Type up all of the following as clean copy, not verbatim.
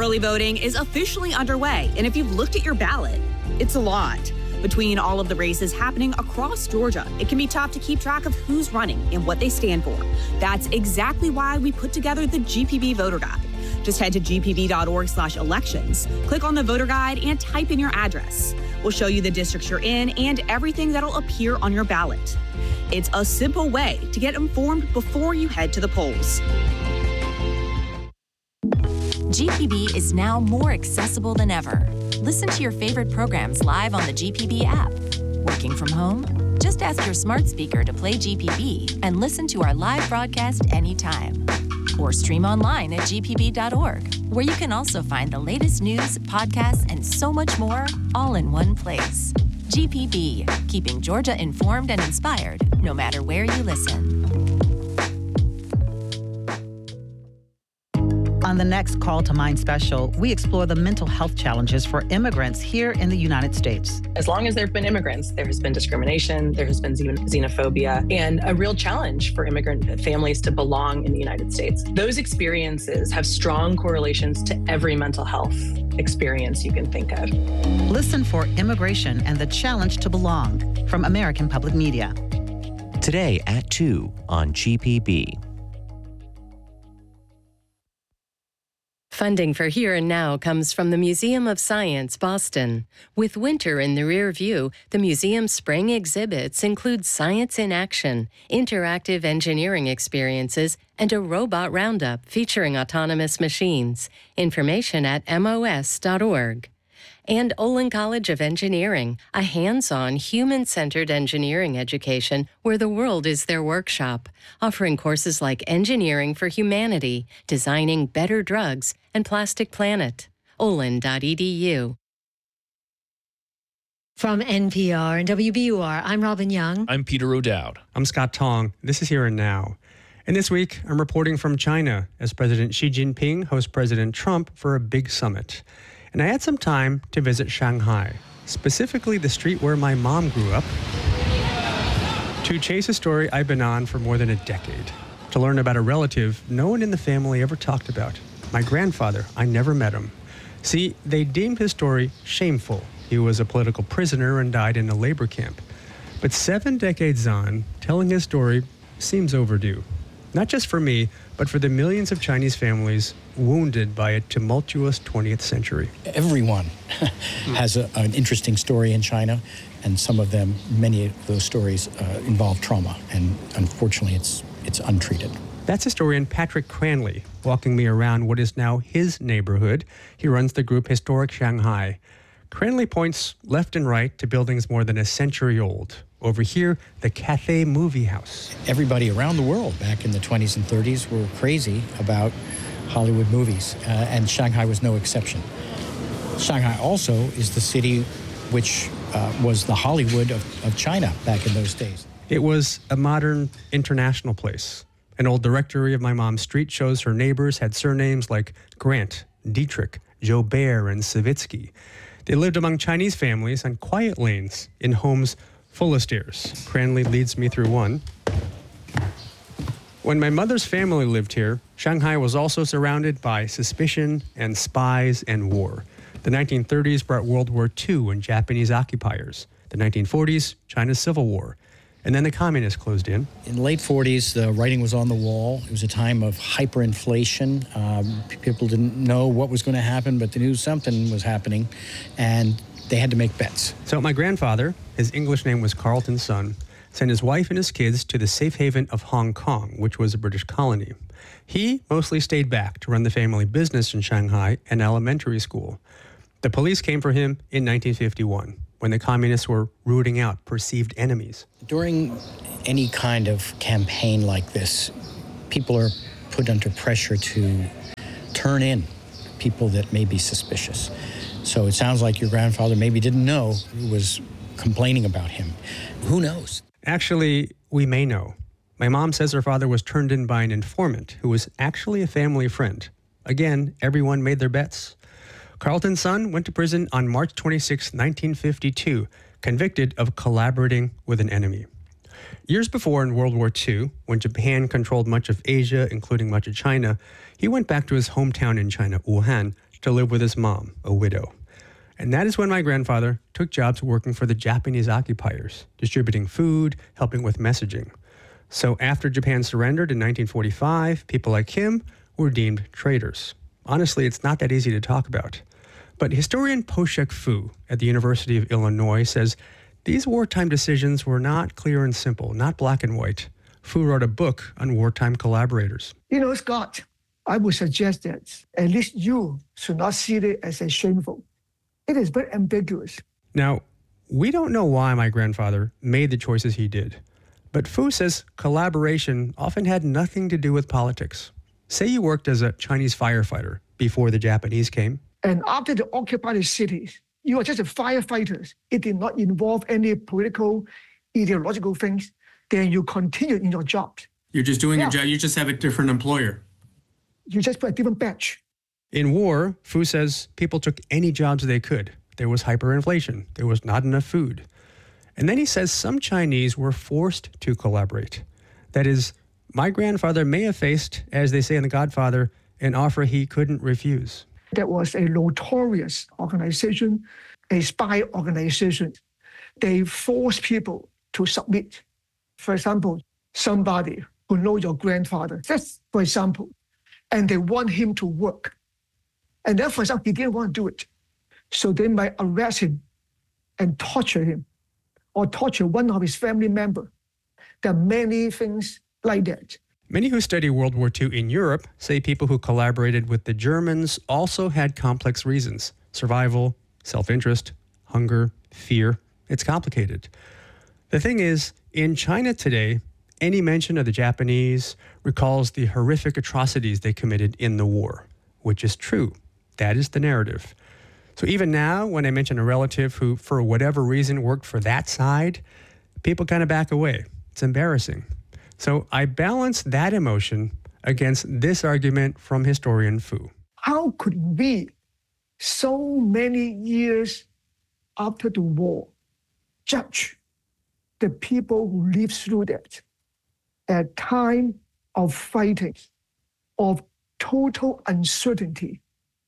Early voting is officially underway, and if you've looked at your ballot, it's a lot. Between all of the races happening across Georgia, it can be tough to keep track of who's running and what they stand for. That's exactly why we put together the GPB Voter Guide. Just head to gpb.org/elections, click on the voter guide, and type in your address. We'll show you the districts you're in and everything that'll appear on your ballot. It's a simple way to get informed before you head to the polls. GPB is now more accessible than ever. Listen to your favorite programs live on the GPB app. Working from home? Just ask your smart speaker to play GPB and listen to our live broadcast anytime. Or stream online at gpb.org, where you can also find the latest news, podcasts, and so much more, all in one place. GPB, keeping Georgia informed and inspired, no matter where you listen. On the next Call to Mind special, we explore the mental health challenges for immigrants here in the United States. As long as there have been immigrants, there has been discrimination, there has been xenophobia, and a real challenge for immigrant families to belong in the United States. Those experiences have strong correlations to every mental health experience you can think of. Listen for Immigration and the Challenge to Belong from American Public Media. Today at 2 on GPB. Funding for Here and Now comes from the Museum of Science, Boston. With winter in the rear view, the museum's spring exhibits include science in action, interactive engineering experiences, and a robot roundup featuring autonomous machines. Information at mos.org. And Olin College of Engineering, a hands-on, human-centered engineering education where the world is their workshop, offering courses like Engineering for Humanity, Designing Better Drugs, and Plastic Planet. olin.edu. From NPR and WBUR, I'm Robin Young. I'm Peter O'Dowd. I'm Scott Tong. This is Here and Now. And this week, I'm reporting from China as President Xi Jinping hosts President Trump for a big summit. And I had some time to visit Shanghai, specifically the street where my mom grew up, to chase a story I've been on for more than a decade, to learn about a relative no one in the family ever talked about. My grandfather, I never met him. See, they deemed his story shameful. He was a political prisoner and died in a labor camp. But 7 decades on, telling his story seems overdue. Not just for me, but for the millions of Chinese families wounded by a tumultuous 20th century. Everyone has an interesting story in China, and some of them, many of those stories involve trauma, and unfortunately it's untreated. That's historian Patrick Cranley walking me around what is now his neighborhood. He runs the group Historic Shanghai. Cranley points left and right to buildings more than a century old. Over here, the Cathay Movie House. Everybody around the world back in the 20s and 30s were crazy about Hollywood movies, and Shanghai was no exception. Shanghai also is the city which was the Hollywood of China back in those days. It was a modern international place. An old directory of my mom's street shows her neighbors had surnames like Grant, Dietrich, Joubert, and Savitsky. They lived among Chinese families on quiet lanes in homes full of stairs. Cranley leads me through one. When my mother's family lived here, Shanghai was also surrounded by suspicion and spies and war. The 1930s brought World War II and Japanese occupiers. The 1940s, China's Civil War. And then the communists closed in. In the late 40s, the writing was on the wall. It was a time of hyperinflation. People didn't know what was going to happen, but they knew something was happening, and they had to make bets. So my grandfather, his English name was Carlton Sun, sent his wife and his kids to the safe haven of Hong Kong, which was a British colony. He mostly stayed back to run the family business in Shanghai and elementary school. The police came for him in 1951, when the communists were rooting out perceived enemies. During any kind of campaign like this, people are put under pressure to turn in people that may be suspicious. So it sounds like your grandfather maybe didn't know who was complaining about him. Who knows? Actually, we may know. My mom says her father was turned in by an informant who was actually a family friend. Again, everyone made their bets. Carlton's son went to prison on March 26, 1952, convicted of collaborating with an enemy. Years before, in World War II, when Japan controlled much of Asia, including much of China, he went back to his hometown in China, Wuhan, to live with his mom, a widow. And that is when my grandfather took jobs working for the Japanese occupiers, distributing food, helping with messaging. So after Japan surrendered in 1945, people like him were deemed traitors. Honestly, it's not that easy to talk about. But historian Po-Shek Fu at the University of Illinois says these wartime decisions were not clear and simple, not black and white. Fu wrote a book on wartime collaborators. Scott, I would suggest that at least you should not see it as a shameful. It is very ambiguous. Now, we don't know why my grandfather made the choices he did. But Fu says collaboration often had nothing to do with politics. Say you worked as a Chinese firefighter before the Japanese came. And after they occupied the cities, you are just a firefighter. It did not involve any political, ideological things. Then you continue in your job. You're just doing your job. You just have a different employer. You just put a different badge. In war, Fu says people took any jobs they could. There was hyperinflation. There was not enough food. And then he says some Chinese were forced to collaborate. That is, my grandfather may have faced, as they say in The Godfather, an offer he couldn't refuse. That was a notorious organization, a spy organization. They forced people to submit. For example, somebody who knows your grandfather, that's for example, and they want him to work. And then, for example, he didn't want to do it. So they might arrest him and torture him or torture one of his family members. There are many things like that. Many who study World War II in Europe say people who collaborated with the Germans also had complex reasons. Survival, self-interest, hunger, fear. It's complicated. The thing is, in China today, any mention of the Japanese recalls the horrific atrocities they committed in the war, which is true. That is the narrative. So even now, when I mention a relative who, for whatever reason, worked for that side, people kind of back away. It's embarrassing. So I balance that emotion against this argument from historian Fu. How could we, so many years after the war, judge the people who lived through that at a time of fighting, of total uncertainty,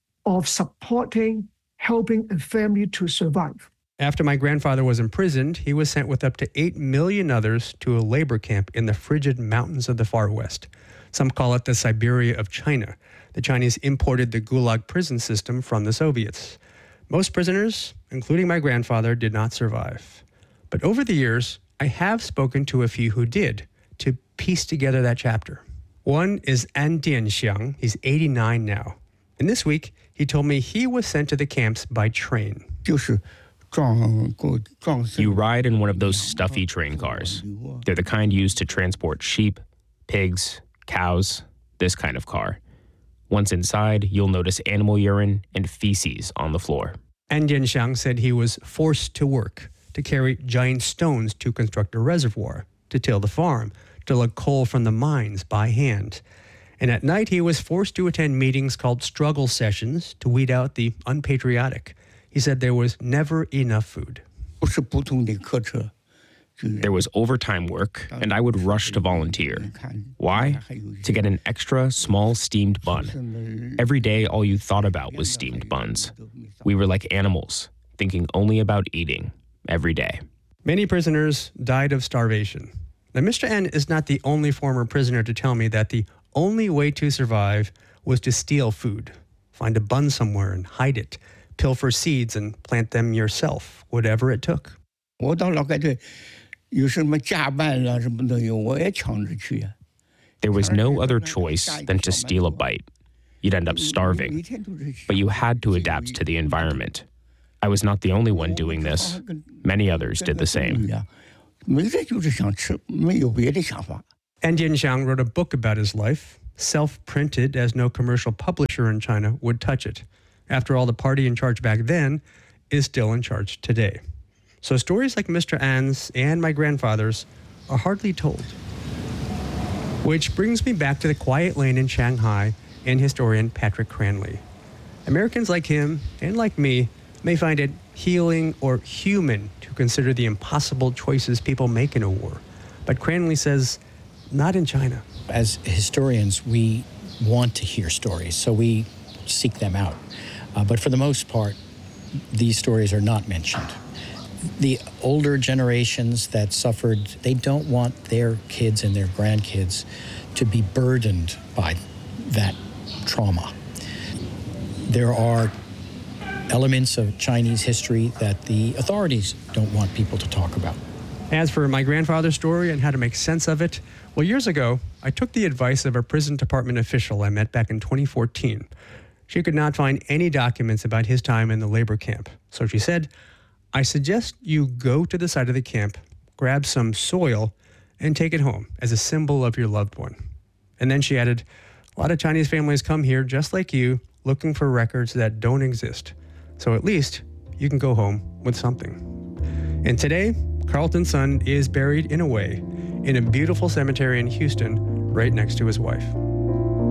of supporting, helping a family to survive? After my grandfather was imprisoned, he was sent with up to 8 million others to a labor camp in the frigid mountains of the far west. Some call it the Siberia of China. The Chinese imported the Gulag prison system from the Soviets. Most prisoners, including my grandfather, did not survive. But over the years, I have spoken to a few who did, to piece together that chapter. One is An Dianxiang. He's 89 now. And this week, he told me he was sent to the camps by train. You ride in one of those stuffy train cars. They're the kind used to transport sheep, pigs, cows, this kind of car. Once inside, you'll notice animal urine and feces on the floor. An Dianxiang said he was forced to work, to carry giant stones to construct a reservoir, to till the farm, to lug coal from the mines by hand. And at night, he was forced to attend meetings called struggle sessions to weed out the unpatriotic. He said there was never enough food. There was overtime work, and I would rush to volunteer. Why? To get an extra small steamed bun. Every day, all you thought about was steamed buns. We were like animals, thinking only about eating every day. Many prisoners died of starvation. Now, Mr. N is not the only former prisoner to tell me that the only way to survive was to steal food, find a bun somewhere and hide it, pilfer seeds and plant them yourself, whatever it took. There was no other choice than to steal a bite. You'd end up starving, but you had to adapt to the environment. I was not the only one doing this. Many others did the same. An Dianxiang wrote a book about his life, self-printed as no commercial publisher in China would touch it. After all, the party in charge back then is still in charge today. So stories like Mr. An's and my grandfather's are hardly told. Which brings me back to the quiet lane in Shanghai and historian Patrick Cranley. Americans like him and like me may find it healing or human to consider the impossible choices people make in a war. But Cranley says, not in China. As historians, we want to hear stories, so we seek them out. But for the most part, these stories are not mentioned. The older generations that suffered, they don't want their kids and their grandkids to be burdened by that trauma. There are elements of Chinese history that the authorities don't want people to talk about. As for my grandfather's story and how to make sense of it, well, years ago, I took the advice of a prison department official I met back in 2014. She could not find any documents about his time in the labor camp. So she said, I suggest you go to the site of the camp, grab some soil, and take it home as a symbol of your loved one. And then she added, a lot of Chinese families come here just like you, looking for records that don't exist. So at least you can go home with something. And today, Carlton Sun is buried in a way in a beautiful cemetery in Houston right next to his wife.